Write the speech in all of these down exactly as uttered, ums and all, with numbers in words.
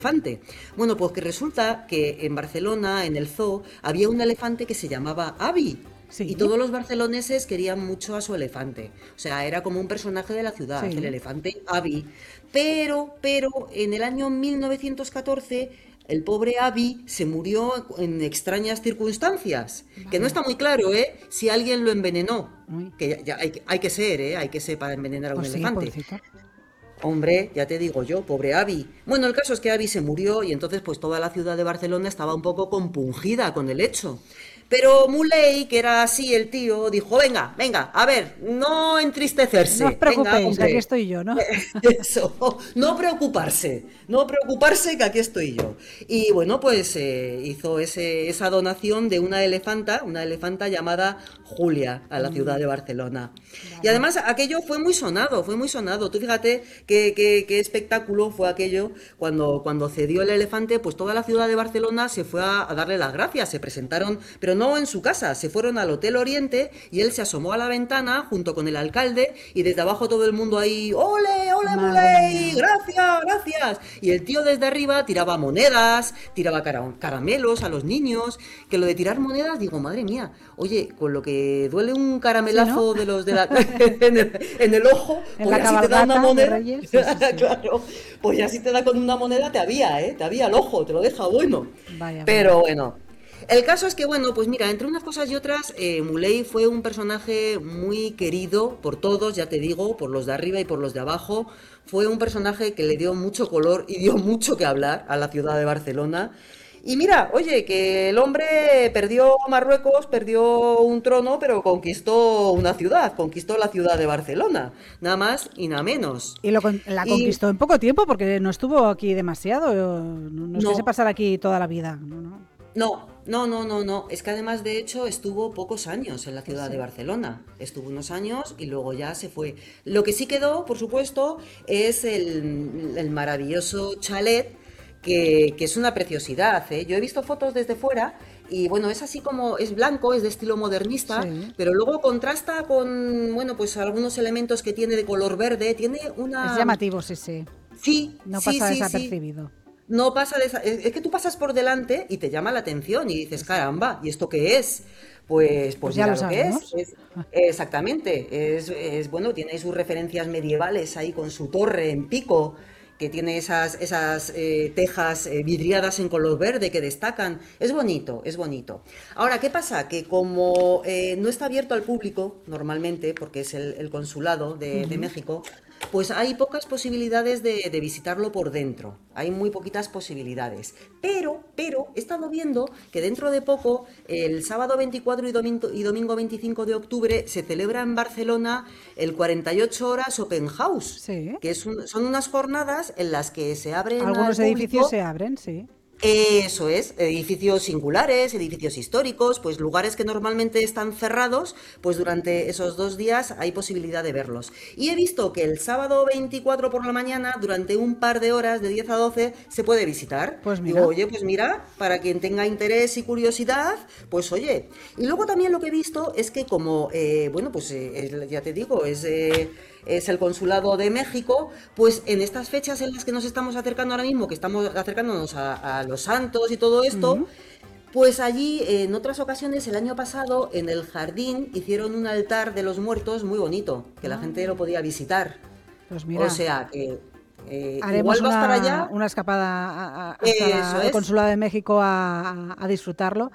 elefante. Bueno, pues que resulta que en Barcelona, en el zoo, había un elefante que se llamaba Avi. Y Sí, todos los barceloneses querían mucho a su elefante. O sea, era como un personaje de la ciudad, el sí. elefante Avi. Pero, pero, en el año mil novecientos catorce, el pobre Avi se murió en extrañas circunstancias. Que no Vaya. está muy claro, ¿eh? Si alguien lo envenenó. Uy, Que ya, ya hay, que hay que ser, ¿eh? Hay que ser para envenenar a un pues sí, elefante. pobrecito. Hombre, ya te digo yo, pobre Avi. Bueno, el caso es que Avi se murió y entonces pues toda la ciudad de Barcelona estaba un poco compungida con el hecho. Pero Muley, que era así el tío, dijo, venga, venga, a ver, no No os entristecerse, venga, preocupéis, que aquí hombre. estoy yo, ¿no? Eso, no preocuparse, no preocuparse que aquí estoy yo. Y bueno, pues eh, hizo ese, esa donación de una elefanta, una elefanta llamada Julia, a la ciudad Mm, de Barcelona. Y vaya. además aquello fue muy sonado, fue muy sonado. Tú fíjate qué, qué- qué espectáculo fue aquello cuando, cuando cedió el elefante, pues toda la ciudad de Barcelona se fue a, a darle las gracias, se presentaron, pero no en su casa, se fueron al Hotel Oriente y él se asomó a la ventana junto con el alcalde y desde abajo todo el mundo ahí, ¡ole, ole, Madre Muley! mía. ¡Gracias, gracias! Y el tío desde arriba tiraba monedas, tiraba cara- caramelos a los niños, que lo de tirar monedas, digo, madre mía, oye, con lo que duele un Sí, ¿no? caramelazo de los de la en el, en el ojo, En pues la ya si te da una cabalgata de moneda, Reyes, sí, sí, sí. claro, pues ya si te da con una moneda te había, ¿eh? Te había el ojo, te lo deja bueno. Vaya, vaya. Pero bueno, el caso es que, bueno, pues mira, entre unas cosas y otras, eh, Muley fue un personaje muy querido por todos, ya te digo, por los de arriba y por los de abajo. Fue un personaje que le dio mucho color y dio mucho que hablar a la ciudad de Barcelona. Y mira, oye, que el hombre perdió Marruecos, perdió un trono, pero conquistó una ciudad, conquistó la ciudad de Barcelona, nada más y nada menos. Y lo, con- la Y conquistó en poco tiempo porque no estuvo aquí demasiado. No, no es que se no, pasara aquí toda la vida. No, no. no, no, no, no, no. Es que además, de hecho, estuvo pocos años en la Pues ciudad de sí. Barcelona. Estuvo unos años y luego ya se fue. Lo que sí quedó, por supuesto, es el, el maravilloso chalet, que, que es una preciosidad, ¿eh? Yo he visto fotos desde fuera y bueno, es así como, es blanco, es de estilo modernista, Sí. pero luego contrasta con, bueno, pues algunos elementos que tiene de color verde. Tiene Es una... llamativo, sí, sí. Sí, No sí, pasa sí, sí. desapercibido. No pasa de esa- Es es que tú pasas por delante y te llama la atención y Sí, dices, sí. caramba, ¿y esto qué es? Pues, Pues pues ya mira lo lo que es. sabemos. Es exactamente. Es, es, bueno, tiene sus referencias medievales ahí con su torre en pico, que tiene esas, esas eh, tejas eh, vidriadas en color verde que destacan. Es bonito, es bonito. Ahora, ¿qué pasa? Que como eh, no está abierto al público normalmente, porque es el, el consulado de, de Ujú. México, pues hay pocas posibilidades de, de visitarlo por dentro. Hay muy poquitas posibilidades. Pero, pero, he estado viendo que dentro de poco, el sábado veinticuatro y domingo, y domingo veinticinco de octubre, se celebra en Barcelona el cuarenta y ocho horas Open House, Sí. que es un- son unas jornadas en las que se abren al Algunos edificios público. se abren, sí. Eso es, edificios singulares, edificios históricos, pues lugares que normalmente están cerrados, pues durante esos dos días hay posibilidad de verlos. Y he visto que el sábado veinticuatro por la mañana, durante un par de horas, de diez a doce, se puede visitar. Pues Digo, mira. oye, pues mira, para quien tenga interés y curiosidad, pues oye. Y luego también lo que he visto es que como, eh, bueno, pues eh, es- ya te digo, es... eh, es el consulado de México, pues en estas fechas en las que nos estamos acercando ahora mismo, que estamos acercándonos a, a los santos y todo esto, Ujú. pues allí en otras ocasiones, el año pasado, en el jardín hicieron un altar de los muertos muy bonito, que la gente lo Ah, podía visitar. pues O mira, sea que eh, igual haremos vas para una, allá, una escapada a- a- hasta eso la- el es, Consulado de México a, a- a disfrutarlo,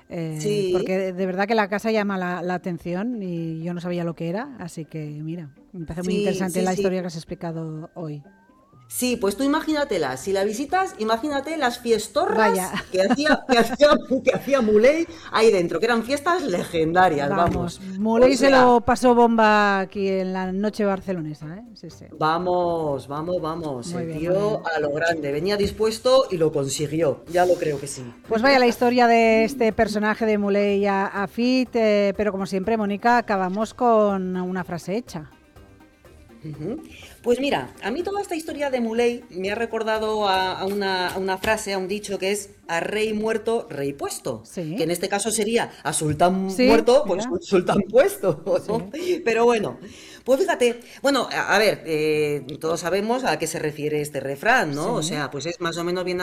eh, sí. porque de, de verdad que la casa llama la, la atención y yo no sabía lo que era, así que mira, me parece muy Sí, interesante sí, la sí. historia que has explicado hoy. Sí, pues tú imagínatela, si la visitas, imagínate las Vaya, fiestorras que hacía, que hacía, que hacía Muley ahí dentro, que eran fiestas legendarias, vamos. vamos, O Muley se sea, lo pasó bomba aquí en la noche barcelonesa, ¿eh? Sí, sí, vamos, vamos, vamos. muy El bien, muy tío bien. a lo grande, venía dispuesto y lo consiguió, ya lo creo que sí. Pues vaya la historia de este personaje de Muley a, a Fit, eh, pero como siempre, Mónica, acabamos con una frase hecha. Ujú. Pues mira, a mí toda esta historia de Muley me ha recordado a, a una, a una frase, a un dicho que es a rey muerto, rey puesto. Que Sí, en este caso sería a sultán sí, muerto, pues mira, sultán puesto, ¿no? sí. Pero bueno, Pues fíjate, bueno, a, a ver, eh, todos sabemos a qué se refiere este refrán, ¿no? O Sí. sea, pues es más o menos bien